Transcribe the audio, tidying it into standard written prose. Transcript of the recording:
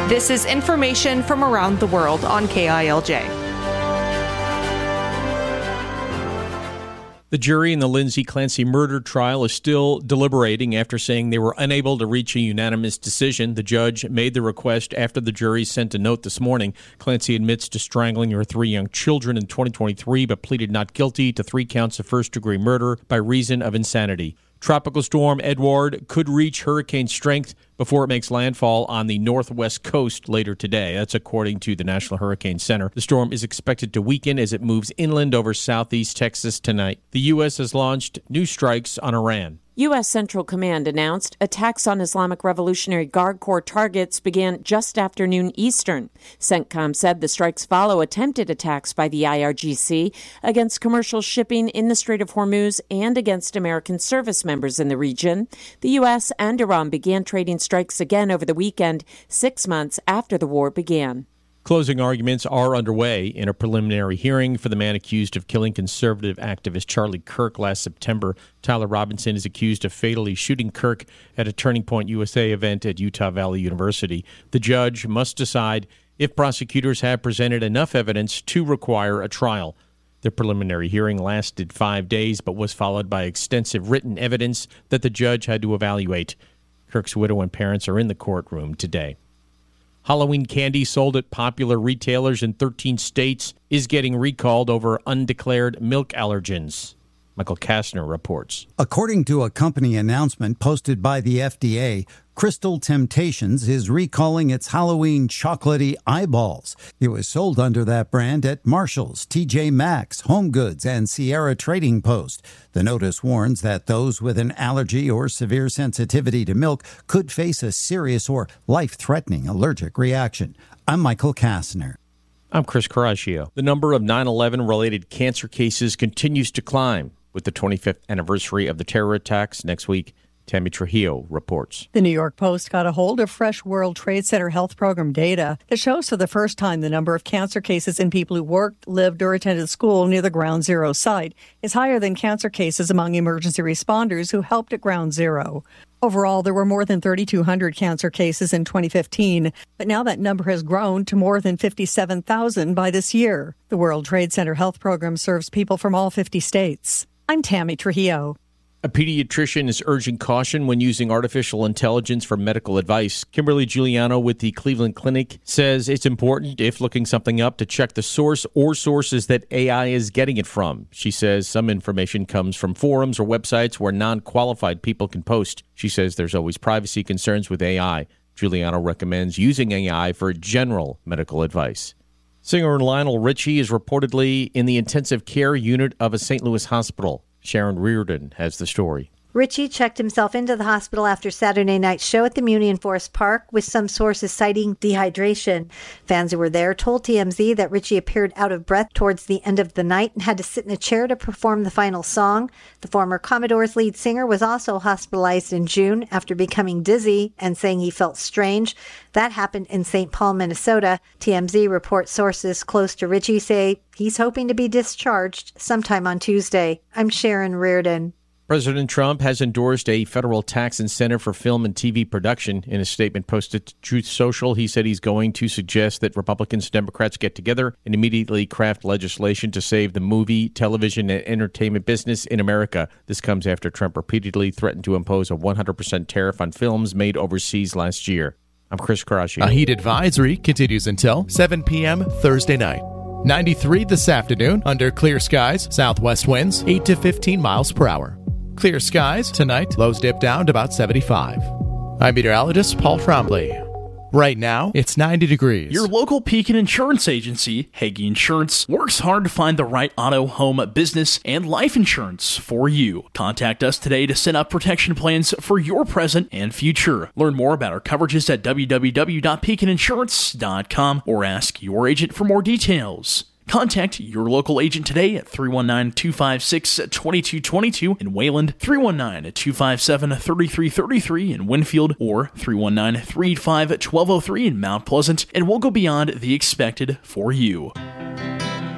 This is information from around the world on KILJ. The jury in the Lindsay Clancy murder trial is still deliberating after saying they were unable to reach a unanimous decision. The judge made the request after the jury sent a note this morning. Clancy admits to strangling her 3 young children in 2023, but pleaded not guilty to 3 counts of first-degree murder by reason of insanity. Tropical storm Edward could reach hurricane strength before it makes landfall on the northwest coast later today. That's according to the National Hurricane Center. The storm is expected to weaken as it moves inland over southeast Texas tonight. The U.S. has launched new strikes on Iran. U.S. Central Command announced attacks on Islamic Revolutionary Guard Corps targets began just after noon Eastern. CENTCOM said the strikes follow attempted attacks by the IRGC against commercial shipping in the Strait of Hormuz and against American service members in the region. The U.S. and Iran began trading strikes again over the weekend, 6 months after the war began. Closing arguments are underway in a preliminary hearing for the man accused of killing conservative activist Charlie Kirk last September. Tyler Robinson is accused of fatally shooting Kirk at a Turning Point USA event at Utah Valley University. The judge must decide if prosecutors have presented enough evidence to require a trial. The preliminary hearing lasted 5 days, but was followed by extensive written evidence that the judge had to evaluate. Kirk's widow and parents are in the courtroom today. Halloween candy sold at popular retailers in 13 states is getting recalled over undeclared milk allergens. Michael Kastner reports. According to a company announcement posted by the FDA, Crystal Temptations is recalling its Halloween chocolatey eyeballs. It was sold under that brand at Marshall's, TJ Maxx, Home Goods, and Sierra Trading Post. The notice warns that those with an allergy or severe sensitivity to milk could face a serious or life-threatening allergic reaction. I'm Michael Kastner. I'm Chris Caraccio. The number of 9/11-related cancer cases continues to climb with the 25th anniversary of the terror attacks next week. Tammy Trujillo reports. The New York Post got a hold of fresh World Trade Center Health Program data that shows for the first time the number of cancer cases in people who worked, lived, or attended school near the Ground Zero site is higher than cancer cases among emergency responders who helped at Ground Zero. Overall, there were more than 3,200 cancer cases in 2015, but now that number has grown to more than 57,000 by this year. The World Trade Center Health Program serves people from all 50 states. I'm Tammy Trujillo. A pediatrician is urging caution when using artificial intelligence for medical advice. Kimberly Giuliano with the Cleveland Clinic says it's important, if looking something up, to check the source or sources that AI is getting it from. She says some information comes from forums or websites where non-qualified people can post. She says there's always privacy concerns with AI. Giuliano recommends using AI for general medical advice. Singer Lionel Richie is reportedly in the intensive care unit of a St. Louis hospital. Sharon Reardon has the story. Richie checked himself into the hospital after Saturday night's show at the Muni in Forest Park, with some sources citing dehydration. Fans who were there told TMZ that Richie appeared out of breath towards the end of the night and had to sit in a chair to perform the final song. The former Commodore's lead singer was also hospitalized in June after becoming dizzy and saying he felt strange. That happened in St. Paul, Minnesota. TMZ reports sources close to Richie say he's hoping to be discharged sometime on Tuesday. I'm Sharon Reardon. President Trump has endorsed a federal tax incentive for film and TV production. In a statement posted to Truth Social, he said he's going to suggest that Republicans and Democrats get together and immediately craft legislation to save the movie, television, and entertainment business in America. This comes after Trump repeatedly threatened to impose a 100% tariff on films made overseas last year. I'm Chris Caraccio. A heat advisory continues until 7 p.m. Thursday night. 93 this afternoon under clear skies, southwest winds 8 to 15 miles per hour. Clear skies tonight, lows dip down to about 75. I'm meteorologist Paul Trombley. Right now, it's 90 degrees. Your local Pekin Insurance Agency, Hagee Insurance, works hard to find the right auto, home, business, and life insurance for you. Contact us today to set up protection plans for your present and future. Learn more about our coverages at www.pekininsurance.com or ask your agent for more details. Contact your local agent today at 319-256-2222 in Wayland, 319-257-3333 in Winfield, or 319-385-1203 in Mount Pleasant, and we'll go beyond the expected for you.